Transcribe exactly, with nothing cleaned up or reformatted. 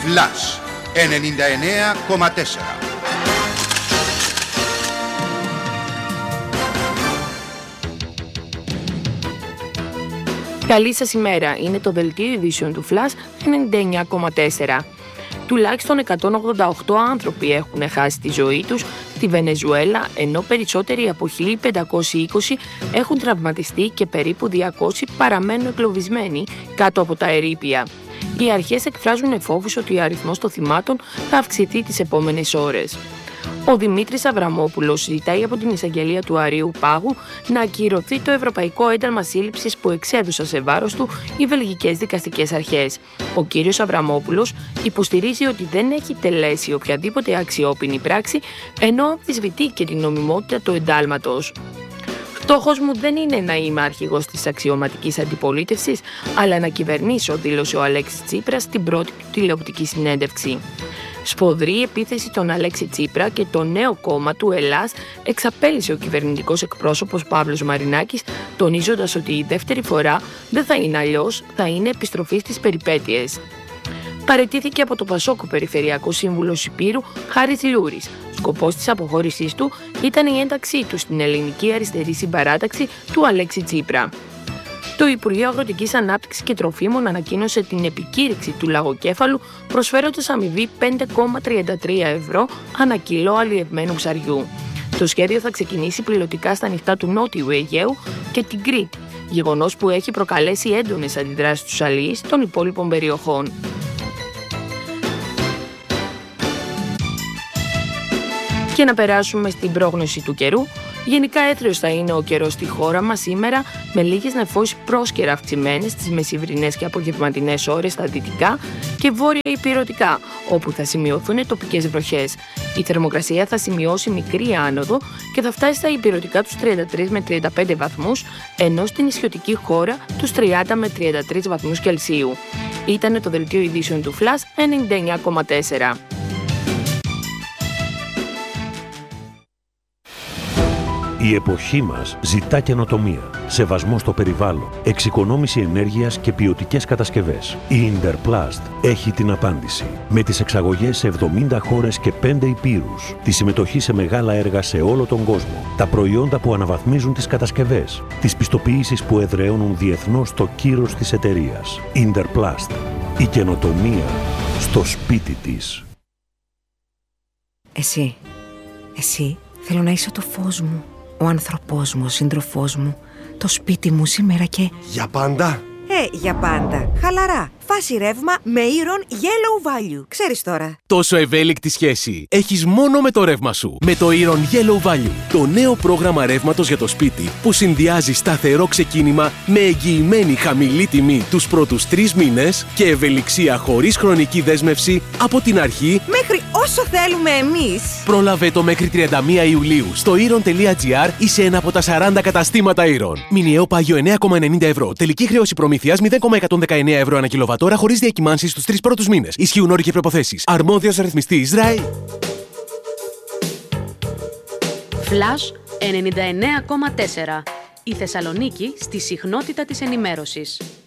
Flash ενενήντα εννέα κόμμα τέσσερα. Καλή σας ημέρα. Είναι το δελτίο ειδήσεων του Flash ενενήντα εννέα κόμμα τέσσερα. Τουλάχιστον εκατόν ογδόντα οκτώ άνθρωποι έχουν χάσει τη ζωή τους στη Βενεζουέλα, ενώ περισσότεροι από χίλια πεντακόσιοι είκοσι έχουν τραυματιστεί και περίπου διακόσιοι παραμένουν εγκλωβισμένοι κάτω από τα ερείπια. Οι αρχές εκφράζουν φόβους ότι ο αριθμός των θυμάτων θα αυξηθεί τις επόμενες ώρες. Ο Δημήτρης Αβραμόπουλος ζητάει από την εισαγγελία του Αριού Πάγου να ακυρωθεί το ευρωπαϊκό ένταλμα σύλληψης που εξέδωσαν σε βάρος του οι βελγικές δικαστικές αρχές. Ο κύριος Αβραμόπουλος υποστηρίζει ότι δεν έχει τελέσει οποιαδήποτε αξιόπινη πράξη, ενώ αμφισβητεί και την νομιμότητα του εντάλματος. Στόχος μου δεν είναι να είμαι αρχηγός της αξιωματικής αντιπολίτευσης, αλλά να κυβερνήσω, δήλωσε ο Αλέξης Τσίπρας στην πρώτη του τηλεοπτική συνέντευξη. Σφοδρή επίθεση στον Αλέξη Τσίπρα και το νέο κόμμα του Ελλάς εξαπέλυσε ο κυβερνητικός εκπρόσωπος Παύλος Μαρινάκης, τονίζοντας ότι η δεύτερη φορά δεν θα είναι αλλιώς, θα είναι επιστροφή στις περιπέτειες. Παραιτήθηκε από το Πασόκ ο Περιφερειακός Σύμβουλος Ηπείρου Χάρης Λούρης. Σκοπός της αποχώρησής του ήταν η ένταξή του στην ελληνική αριστερή συμπαράταξη του Αλέξη Τσίπρα. Το Υπουργείο Αγροτικής Ανάπτυξης και Τροφίμων ανακοίνωσε την επικήρυξη του λαγοκέφαλου, προσφέροντας αμοιβή πέντε κόμμα τριάντα τρία ευρώ ανά κιλό αλλιευμένου ψαριού. Το σχέδιο θα ξεκινήσει πιλωτικά στα νυχτά του Νότιου Αιγαίου και την Κρήτη, γεγονός που έχει προκαλέσει έντονες αντιδράσεις στους αλλοίς των υπόλοιπων περιοχών. Και να περάσουμε στην πρόγνωση του καιρού. Γενικά έθριος θα είναι ο καιρός στη χώρα μας σήμερα, με λίγες νεφώσεις πρόσκαιρα αυξημένες στις μεσημβρινές και απογευματινές ώρες στα δυτικά και βόρεια υπηρετικά, όπου θα σημειωθούν τοπικές βροχές. Η θερμοκρασία θα σημειώσει μικρή άνοδο και θα φτάσει στα υπηρετικά τους τριάντα τρεις με τριάντα πέντε βαθμούς, ενώ στην νησιωτική χώρα τους τριάντα με τριάντα τρεις βαθμούς Κελσίου. Ήτανε το δελτίο ειδήσεων του Flash ενενήντα εννέα κόμμα τέσσερα. Η εποχή μας ζητά καινοτομία, σεβασμό στο περιβάλλον, εξοικονόμηση ενέργειας και ποιοτικές κατασκευές. Η Interplast έχει την απάντηση. Με τις εξαγωγές σε εβδομήντα χώρες και πέντε ηπείρους, τη συμμετοχή σε μεγάλα έργα σε όλο τον κόσμο, τα προϊόντα που αναβαθμίζουν τις κατασκευές, τις πιστοποιήσεις που εδραίωνουν διεθνώς το κύρος της εταιρείας. Interplast. Η καινοτομία στο σπίτι της. Εσύ, εσύ θέλω να είσαι το φως μου. Ο άνθρωπός μου, ο σύντροφός μου, το σπίτι μου σήμερα και... Για πάντα! Ε, για πάντα. Χαλαρά. Φάση ρεύμα με Iron Yellow Value. Ξέρεις τώρα. Τόσο ευέλικτη σχέση έχεις μόνο με το ρεύμα σου. Με το Iron Yellow Value. Το νέο πρόγραμμα ρεύματος για το σπίτι που συνδυάζει σταθερό ξεκίνημα με εγγυημένη χαμηλή τιμή τους πρώτους τρεις μήνες και ευελιξία χωρίς χρονική δέσμευση από την αρχή μέχρι όσο θέλουμε εμείς. Πρόλαβε το μέχρι τριάντα μία Ιουλίου στο iron.gr ή σε ένα από τα σαράντα καταστήματα Iron. Μηνιαίο πάγιο εννέα κόμμα ενενήντα ευρώ. Τελική χρέωση προμήθειας μηδέν κόμμα εκατόν δεκαεννέα ευρώ ανά κιλοβατόρα χωρίς διακυμάνσεις στους τρεις πρώτους μήνες. Ισχύουν όροι και προϋποθέσεις. Αρμόδιος ρυθμιστής Ισραήλ. Flash ενενήντα εννέα κόμμα τέσσερα. Η Θεσσαλονίκη στη συχνότητα της ενημέρωσης.